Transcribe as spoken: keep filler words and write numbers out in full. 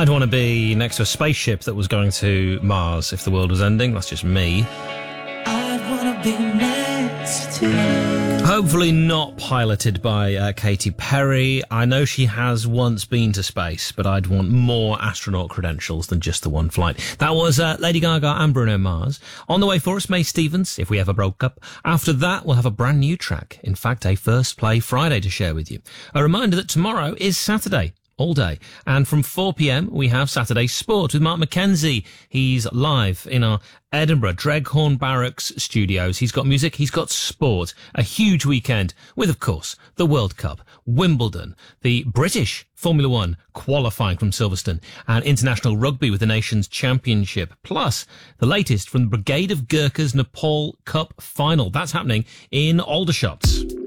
I'd want to be next to a spaceship that was going to Mars if the world was ending. That's just me. I'd want to be next to you. Hopefully not piloted by uh, Katy Perry. I know she has once been to space, but I'd want more astronaut credentials than just the one flight. That was uh, Lady Gaga and Bruno Mars. On the way for us, May Stevens, If We Ever Broke Up. After that, we'll have a brand new track. In fact, a First Play Friday to share with you. A reminder that tomorrow is Saturday. All day. And from four p.m, we have Saturday Sport with Mark McKenzie. He's live in our Edinburgh Dreghorn Barracks studios. He's got music, he's got sport. A huge weekend with, of course, the World Cup, Wimbledon, the British Formula One qualifying from Silverstone, and international rugby with the Nations Championship. Plus, the latest from the Brigade of Gurkhas Nepal Cup final. That's happening in Aldershot.